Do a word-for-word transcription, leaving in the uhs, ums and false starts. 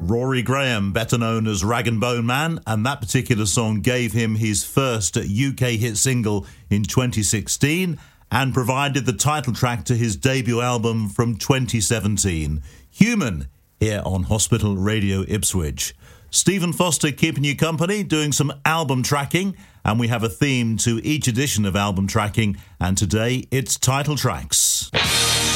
Rory Graham, better known as Rag and Bone Man, and that particular song gave him his first U K hit single in twenty sixteen and provided the title track to his debut album from twenty seventeen, Human, here on Hospital Radio Ipswich. Stephen Foster keeping you company, doing some album tracking, and we have a theme to each edition of album tracking, and today it's title tracks.